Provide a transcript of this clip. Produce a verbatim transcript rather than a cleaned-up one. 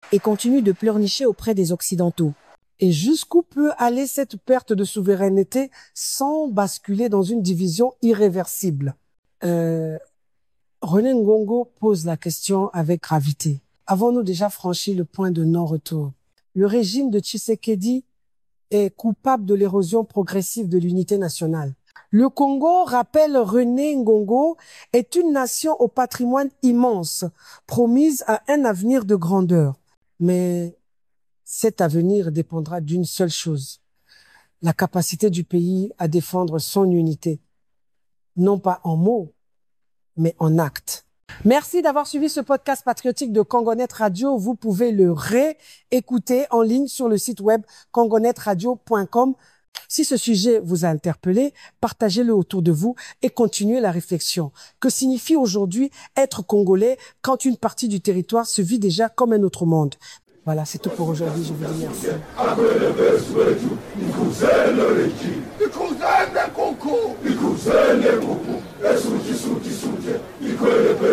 et continue de pleurnicher auprès des Occidentaux. Et jusqu'où peut aller cette perte de souveraineté sans basculer dans une division irréversible? euh, René Ngongo pose la question avec gravité. Avons-nous déjà franchi le point de non-retour? Le régime de Tshisekedi est coupable de l'érosion progressive de l'unité nationale. Le Congo, rappelle René Ngongo, est une nation au patrimoine immense, promise à un avenir de grandeur. Mais cet avenir dépendra d'une seule chose, la capacité du pays à défendre son unité, non pas en mots, mais en actes. Merci d'avoir suivi ce podcast patriotique de Congonet Radio. Vous pouvez le réécouter en ligne sur le site web congonet radio point com. Si ce sujet vous a interpellé, partagez-le autour de vous et continuez la réflexion. Que signifie aujourd'hui être congolais quand une partie du territoire se vit déjà comme un autre monde? Voilà, c'est tout pour aujourd'hui. Je vous dis merci. Merci.